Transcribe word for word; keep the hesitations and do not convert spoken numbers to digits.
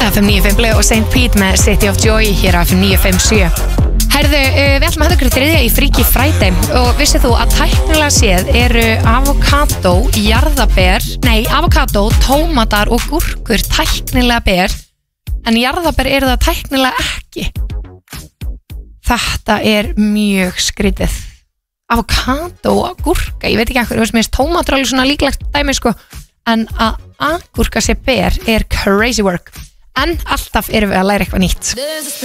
F M níu fimm blöð og Saint Pete með City of Joy hér á F M níu fimm sjö. Herðu, uh, við ætlum að hafa ykkur þriðja í Freaky Friday og vissið þú að tæknilega séð eru avokado, jarðaber, nei, avokado, tómatar og gúrkur tæknilega ber, en jarðaber eru það tæknilega ekki. Þetta er mjög skrítið. Avokado og gúrka, ég veit ekki ekkur, þú veist, mér finnst tómatur alveg svona líklegt dæmi, sko, en að agúrka sé ber er crazy work. En alltaf erum við að læra eitthvað nýtt.